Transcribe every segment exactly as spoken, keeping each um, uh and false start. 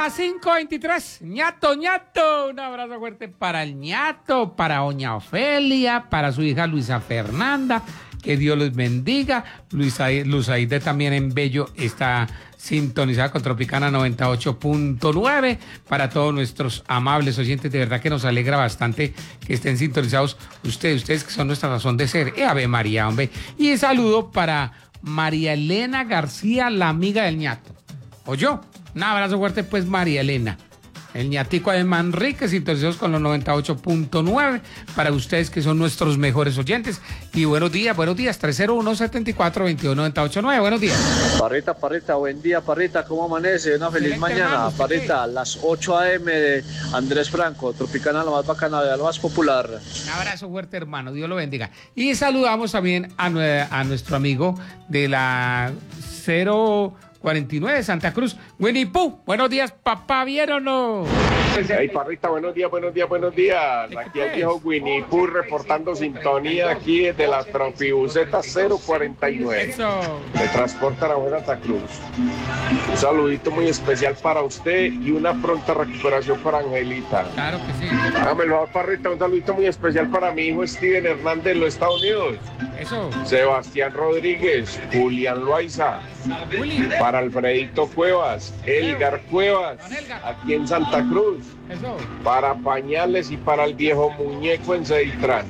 las cinco veintitrés. Ñato, ñato. Un abrazo fuerte para el ñato, para doña Ofelia, para su hija Luisa Fernanda. Que Dios los bendiga. Luisa, Luzaide también en Bello está sintonizada con Tropicana noventa y ocho punto nueve. Para todos nuestros amables oyentes, de verdad que nos alegra bastante que estén sintonizados ustedes, ustedes que son nuestra razón de ser. Eh, Ave María, hombre. Y un saludo para María Elena García, la amiga del ñato. ¿Oyó? Un abrazo fuerte, pues, María Elena. El ñatico de Manrique, sintonizados con los noventa y ocho punto nueve, para ustedes que son nuestros mejores oyentes. Y buenos días, buenos días, tres cero uno, siete cuatro, dos uno nueve ocho nueve, buenos días. Parrita, Parrita, buen día, Parrita, ¿cómo amanece? Una feliz Excelente, mañana, hermano, Parrita, las ocho a eme de Andrés Franco, Tropicana, la más bacana, la más popular. Un abrazo fuerte, hermano, Dios lo bendiga. Y saludamos también a, a nuestro amigo de la cero cuarenta y nueve Santa Cruz, Winnie Pooh. Buenos días, papá, ¿vieron o no? Hey, Parrita, buenos días, buenos días, buenos días. Aquí el viejo Winnie Pooh reportando sintonía aquí desde la Trofibuseta cero cuarenta y nueve. Eso. De Transporta la Buena Santa Cruz. Un saludito muy especial para usted y una pronta recuperación para Angelita. Claro que sí. Hágame el favor, Parrita, un saludito muy especial para mi hijo Steven Hernández de los Estados Unidos. Eso. Sebastián Rodríguez, Julián Loaiza, Juli. para Alfredito Cuevas, Elgar Cuevas, aquí en Santa Cruz. Eso. Para pañales y para el viejo muñeco en Ceditran.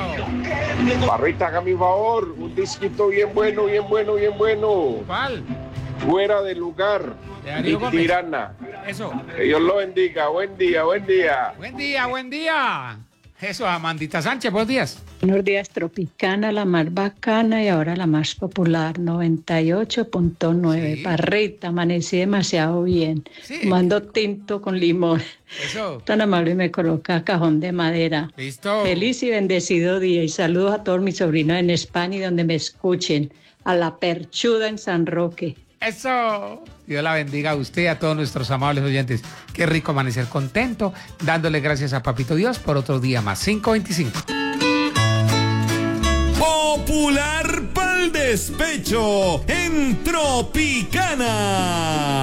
Eso. Parrita, hágame un favor, un disquito bien bueno, bien bueno, bien bueno. ¿Cuál? Fuera de lugar, De Darío y Gómez. Tirana. Eso. Que Dios lo bendiga, buen día, buen día. Buen día, buen día. Eso, Amandita Sánchez, buenos días. Buenos días, Tropicana, la más bacana y ahora la más popular, noventa y ocho punto nueve. Sí. Parrita, amanecí demasiado bien. Sí. Mando tinto con limón. Eso. Tan amable me coloca cajón de madera. Listo. Feliz y bendecido día y saludos a todos mis sobrinos en España y donde me escuchen. A la Perchuda en San Roque. Eso. Dios la bendiga a usted y a todos nuestros amables oyentes. Qué rico amanecer contento, dándole gracias a Papito Dios por otro día más. cinco veinticinco. Popular pa'l despecho en Tropicana.